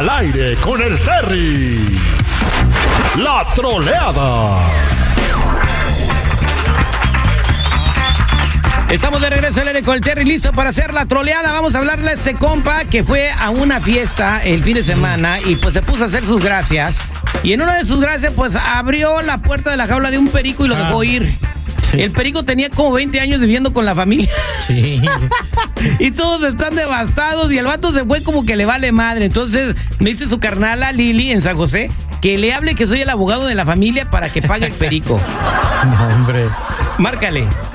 Al aire con el Terry. La troleada. Estamos de regreso al aire con el Terry, listo para hacer la troleada. Vamos a hablarle a este compa que fue a una fiesta el fin de semana y pues se puso a hacer sus gracias. Y en una de sus gracias pues abrió la puerta de la jaula de un perico y lo dejó ir. El perico tenía como 20 años viviendo con la familia. Sí. Y todos están devastados y el vato se fue como que le vale madre. Entonces me dice su carnala Lili en San José que le hable que soy el abogado de la familia para que pague el perico. No, hombre. Márcale.